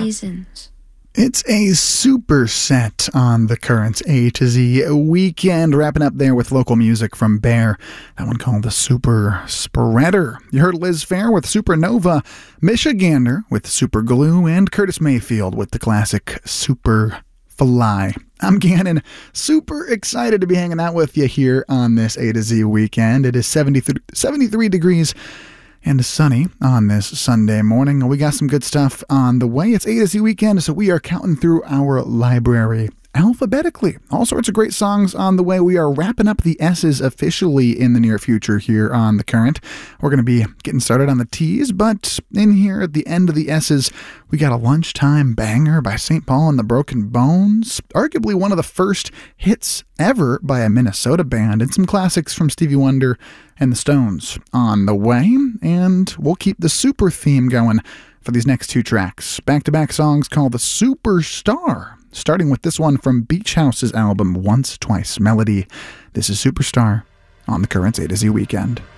reasons. It's a super set on the current A to Z weekend, wrapping up there with local music from Bear, that one called the Super Spreader. You heard Liz Phair with Supernova, Michigander with Super Glue, and Curtis Mayfield with the classic Super Fly. I'm Gannon, super excited to be hanging out with you here on this A to Z weekend. It is 73 degrees and sunny on this Sunday morning. We got some good stuff on the way. It's A to Z weekend, so we are counting through our library alphabetically. All sorts of great songs on the way. We are wrapping up the S's officially in the near future here on The Current. We're going to be getting started on the T's, but in here at the end of the S's, we got a lunchtime banger by St. Paul and the Broken Bones, arguably one of the first hits ever by a Minnesota band, and some classics from Stevie Wonder and the Stones on the way, and we'll keep the super theme going for these next two tracks. Back-to-back songs called The Superstar, starting with this one from Beach House's album Once Twice Melody. This is Superstar on the Current's A to Z Weekend.